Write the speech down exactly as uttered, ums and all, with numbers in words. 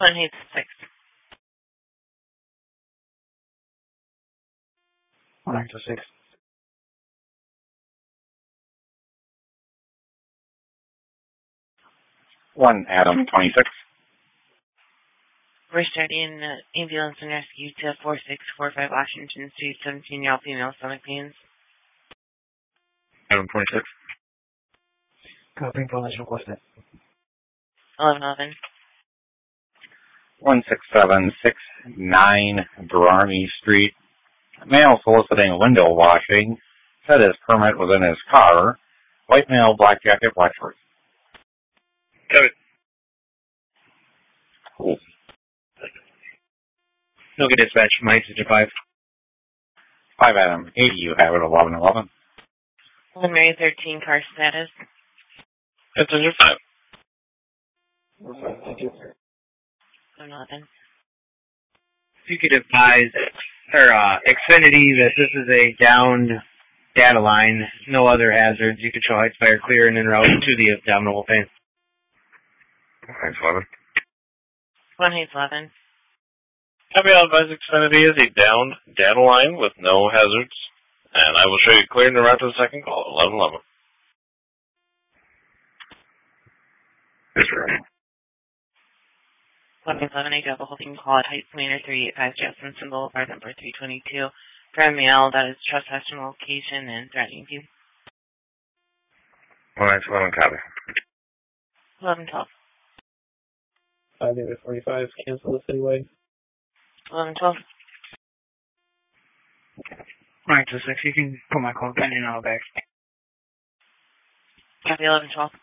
One eight six. One eight six. One Adam twenty-six. We're starting uh, ambulance and rescue to four six four five Washington Street, seventeen-year-old female stomach pains. Adam twenty-six. Copy information requested. eleven eleven. One six seven six nine Blarney Street. Male soliciting window washing. Said his permit was in his car. White male, black jacket, black shorts. Got it. Cool. No get dispatch from my to five. Five Adam eighty. You have it. Eleven eleven. One Mary thirteen. Car status. That's under five. Thank you. eleven eleven. If you could advise, or uh, Xfinity, that this is a downed data line, no other hazards. You could show height fire clear and en route to the abdominal pain. Thanks, eleven. One eight eleven. Copy, I'll advise Xfinity is a downed data line with no hazards, and I will show you clear and en route to the second call. eleven eleven. Yes, sir. one eight eleven. A double holding call at Heights Manor three eight five Jefferson Boulevard, number three twenty-two. From male that is trespassing location and threatening you. One nine eleven. Copy. eleven twelve. five eight forty-five. Cancel the citywide. eleven twelve. One eight six. You can put my call back in and I'll back. Copy eleven twelve.